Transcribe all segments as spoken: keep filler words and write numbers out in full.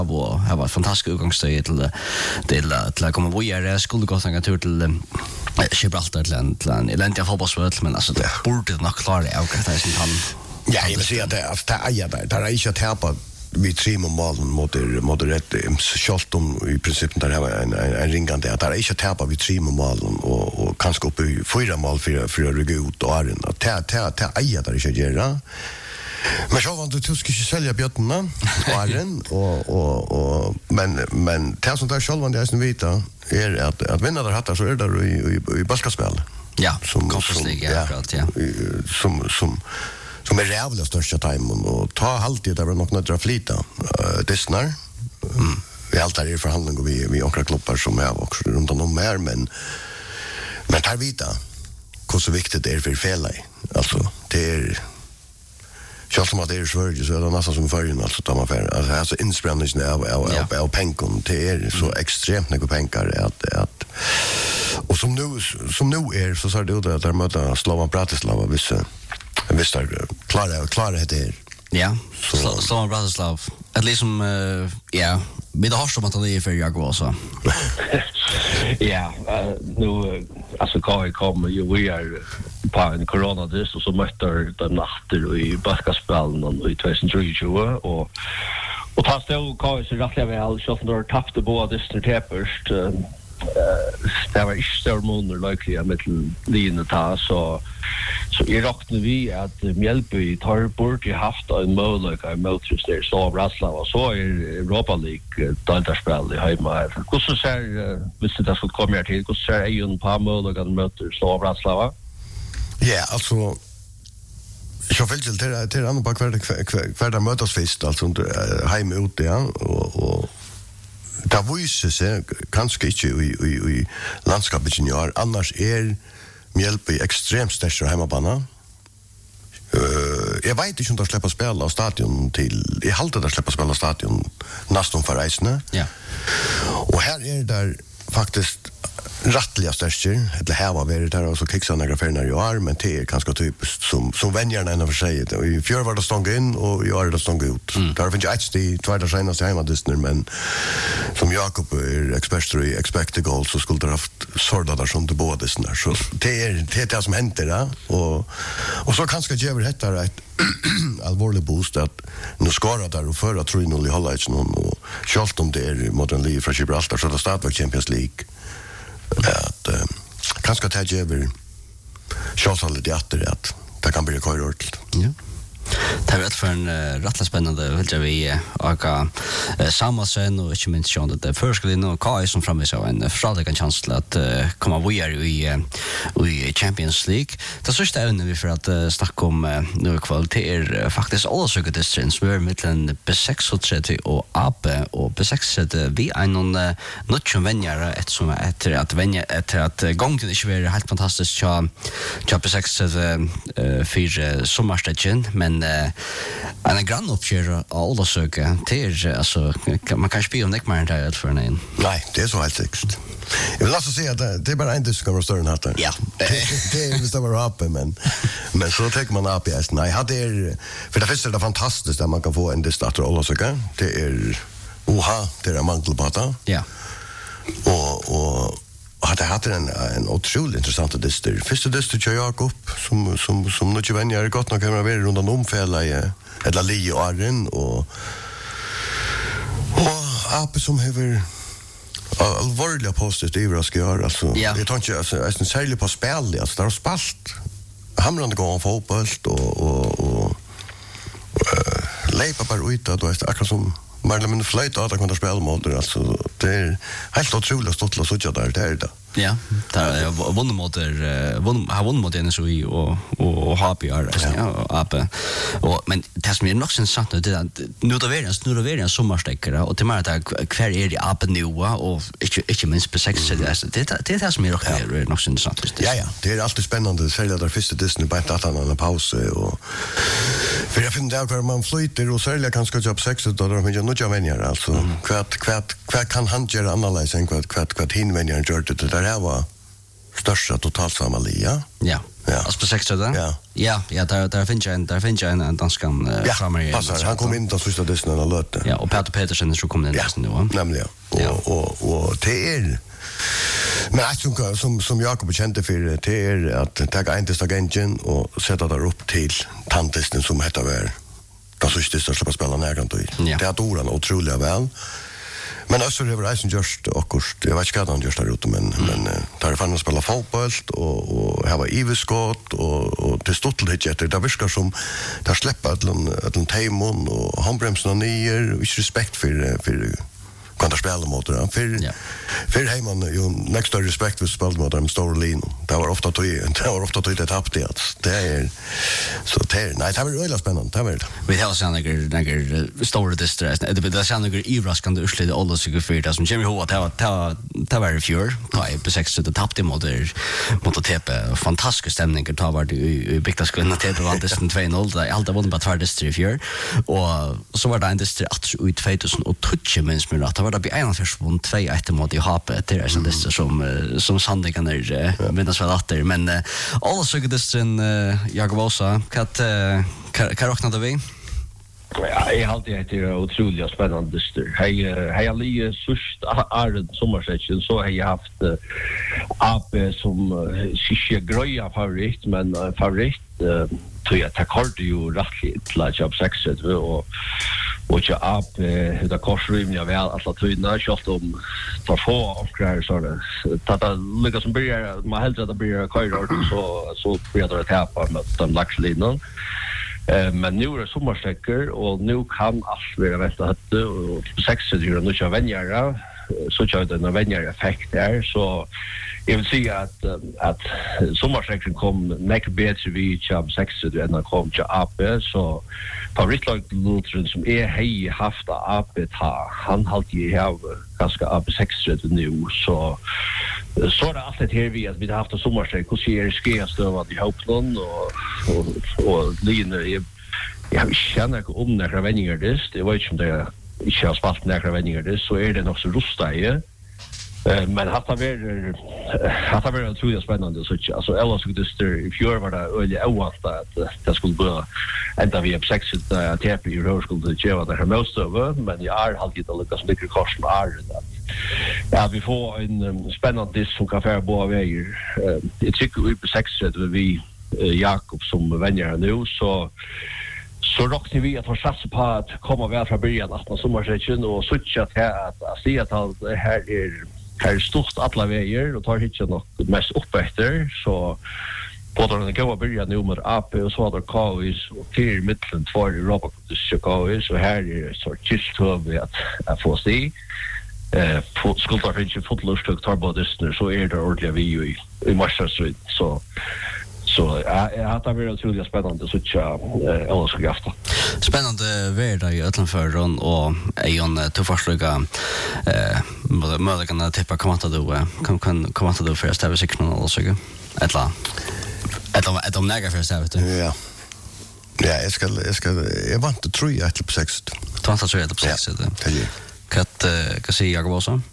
och det var ett fantastiskt utgångssteg till till till att komma vidare. Skulle gå en tur till Gibraltar till en till en eländig fotbollsspel, men alltså det borde nog klara det och det är som han. Ja, jag vill säga att det är ja där. Där är inte att täpa vi tre målen mot mot rätt skott om i princip där har en en ringande att där är inte att täpa vi tre målen och och kanske upp i fyra mål för för att rygga ut och är att ta ta ta ja där inte göra. Men så var det du ska ju sälja björnarna Arren och och och men men det som där själva det är som vita är att att vinna där hattar så är där i i, i basketspel. Ja, som konfliktliga akkurat ja. Som som som är jävla största time och ta alltid där var något några flita. Uh, Disnar. Mm. Vi alltid är i förhandling och vi vi åkra klubbar som är också runt om mer men men tar vita hur så viktigt det är för felaj. Alltså det är själv som att det är svårt så är det nästan som förrän alltså tar man för alltså alltså inspireringen av av av, av pengar det är så mm. extremt mycket pengar att att och som nu som nu är så så det att där möta Slovan Bratislava vissa visst är klara klara det är ja så Slovan Bratislava at least som uh, ja med har som att det är för jag också ja nu alltså kan komma ju vi är på en corona dist och så möter de natter i basketbollen och i tjugohundratjugo och och fast det kan ju rätt väl så att de tappade båda distar täpperst det var inte större månader likely mellan linjen ta så så i räknar vi att Mjällby tar bort i haft en möjlighet att möta där så Bratislava så är Europa League deltagarspel i hemma. Hur så ser visst det ska komma här till hur ser är ju en par möjligheter att möta så Bratislava. Ja, alltså jag vill ju till till andra på kvar kvar där mötas fest alltså hem ute ja och och där visar sig kanske inte i i i landskapet i år annars är Mjällby extremt stark hemmabana. Eh jag vet inte om de släpper spela av stadion till i halta där släpper spela stadion nästan för reisne. Ja. Och här är det där faktiskt rättliga störster eller här var det där och så kickar några färna i år men det är ganska typiskt som som vänjarna ändå för sig och i fjör var det stång in och i år är det stång ut mm. där finns ju ett det två där senaste hemma Disney men som Jakob är expert i expected goals så skulle det haft sorda där som det båda Disney så det är det, är det som händer där och och så kanske ge över detta ett allvarlig boost att nu skårar där och förra tre noll i highlights någon och självt om det är modern league från Gibraltar så det startar Champions League att uh, kanske ta ge över chansen det att det det kan bli korrekt. Ja. Det har varit för en uh, rätt spännande vill jag vi och uh, samma sen och inte minst Sean det först skulle nog Kai som framme så en fradiga chans till att uh, komma vidare i uh, i Champions League. Det så står vi för att uh, snacka om uh, nu kvalitet uh, faktiskt alla så good distance vi är mellan B sex och trettio och A P och B sex vi är någon uh, något vänjare ett som efter att vänja efter att uh, gången inte var helt fantastiskt så B sex uh, uh, för sommarstegen men uh, en grann uppgör alla söker till alltså man kan spela om det man inte för en. Nej, det är så helt säkert. Jag vill alltså säga att det är bara en disk av större hatten. Ja. Det är visst det var uppe men men så tänker man upp i hästen. Nej, hade er för det första är det fantastiskt att man kan få en disk att alla söker. Det är oha, det är mangelbata. Ja. Och och hade haft en en otroligt intressant dyster. Första dyster kör Jakob som som som nu vänjer gott nog kan vara runt om fälla i eller li och Arren och och Ape som har allvarliga positiva överraskningar alltså ja. Jag tror inte alltså är en särskilt på spel alltså där har spalt hamrande går av fotboll och och och uh, lepa bara ut då är akkurat som men men flight att kunna spela mot det alltså det är helt otroligt stort att söka där det är det. Ja, där är vunnen mot där vunnen har vunnen mot den så i och och happy är ja uppe. Och men det som är nog intressant det är nu då är det nu då är det en sommarstäckare och till mer att kvar är det uppe nu och inte inte minst på sex det det det är som är nog nog intressant. Ja ja, det är alltid spännande att sälja där första Disney på att han en paus och för jag finner där man flyter och sälja kanske jobb sex då då men jag nu jag vänjer alltså kvart kvart kvart kan han göra analys en kvart kvart kvart hin vänjer gör det där här var största totalsamalia. Ja. Ja. Alltså på sex där. Ja. Ja, ja, där där finns jag en där finns jag en, en danskan uh, ja, framare. Passar, han kom in då sista dessen och lötte. Ja, och Peter Petersen så kom den ja, dessen då. Nämligen. Och ja. och och det är men jag som som som Jakob kände för det är att ta in till agenten och sätta där upp till tantesten som heter väl. Då så är det så att spela nära då. Det är oran otroligt väl. Men också det var just akkurat, jag vet inte vad han just där ute, men, mm. men där fann han spela fotboll och, och här var iveskott och, och till stort lite det virkar som där släpper ett en teimon och handbromsen ner och respekt för, för kan där spela mot det. För, ja. för hemman ju nästa respekt för spel mot dem stora lin. Det var ofta tog det var ofta tog det tapp det. Det är så det nej det var väldigt spännande. Det var det. Vi har sen några några stora distress. Det det sen några överraskande utslag alla så för det som kommer ihåg att det var det var i fjör. På sex det tapp det mot mot T P. Fantastisk stämning att ta vart i Bikta skulle T P vann det två noll. Det alltid vunnit på två distress i fjör. Och så var det en distress att ut två tusen och touch minst med att det blir en först från två ett mot i hapet det är så det som som sanningen är minnas väl att det men alla så det sen jag var så att kan räkna vi ja jag har alltid det otroligt spännande det hej hej Ali sust är sommarsäsongen så har jag haft A P som sista greja favorit men favorit tror jag tar kort ju rätt lätt jobb sexet och och jag A P det korsrum jag väl alla tydna shot om tar få och grejer så där tata lucka som börjar man helt att börja köra så så börjar det tappa med de laxlinan eh men nu är det sommarsäcker och nu kan allt vara vänta att och sexet ju nu kör vänjara så kör det en vänjara effekt där så jag vill säga att att sommarsäcken kom mycket bättre vid jobb sexet än kom till A P så favoritlag Lutheran som är hej haft A P ta han har ju have ganska A P sexet nu så så är det alltid här vi att vi har haft en sommarsäck och ser skest över att i Hopeland och och och linje jag känner om några vändningar det det var ju som det inte har spalt några vändningar det så är det nog så rusta ju men hatt det var hatt det var otroligt spännande så alltså alla så det i fjör var det öle oavt att det skulle bli ända vi upp sexet T P i Rose skulle det göra det här most över men jag har alltid det lyckas mycket kost med är det ja vi får en spännande disk som kan föra båda vägar det tycker vi på sexet vi Jakob som vänjer nu så så rockar vi att ha satsat på att komma väl från början att sommarsäsongen och switcha till att se att det här är här stort alla vägar och tar hit något mest upp efter så både den goda början nu med A P och så där Kawis och till mitten två i Europa till Chicago så här är så just för att att få se eh på skulder finns ju fotlust tar både så är det ordentligt vi i i Manchester så så jag har det varit otroligt spännande så tjå alla ska gafta. Spännande värld i Ötlandförron och en till första eh möjligen tippa kommer att då kan kan komma att då för att stäva sig någon alltså ettla ettla ett om näga för stäva du. Ja. Ja, jag ska jag ska jag vant att tro jag till på sex. Tvånt att tro på sex det. Kat kan se jag också.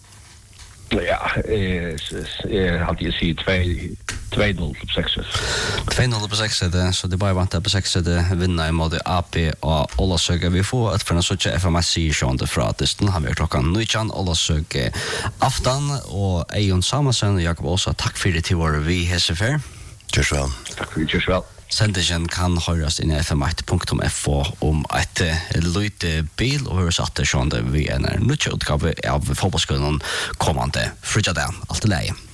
Ja, eh eh hade ju sett två två noll på sex. två noll på sex det så det bara vant på sex det vinna i mot A P och alla söker vi får att för så att F M S C Sean det från att det har vi klockan nu kan alla söker afton och Ejon Samuelsson och Jakob också tack för det till vår vi hesefer. Just väl. Tack för det väl. Sendingen kan höras in i f m ett punkt f o om ett lite bil och hur satt det sån där vi är när nu utgave av fotbollsskolan kommande fredag allt läge.